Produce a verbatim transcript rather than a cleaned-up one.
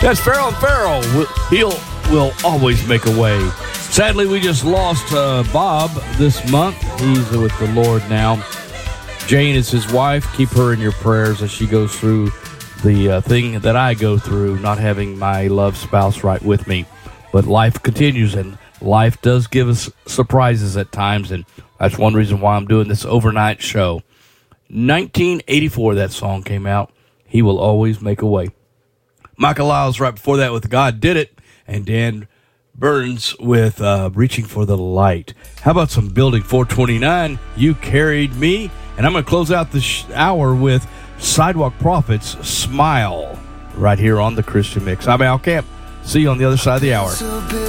That's Farrell and Farrell. He'll will always make a way. Sadly, we just lost uh, Bob this month. He's with the Lord now. Jane is his wife. Keep her in your prayers as she goes through the uh, thing that I go through, not having my loved spouse right with me. But life continues, and life does give us surprises at times, and that's one reason why I'm doing this overnight show. nineteen eighty-four, that song came out. He Will Always Make a Way. Michael Lyles right before that with God Did It, and Dan Burns with uh, Reaching for the Light. How about some Building four twenty-nine, You Carried Me? And I'm going to close out this hour with Sidewalk Prophets, Smile, right here on the Christian Mix. I'm Al Camp. See you on the other side of the hour.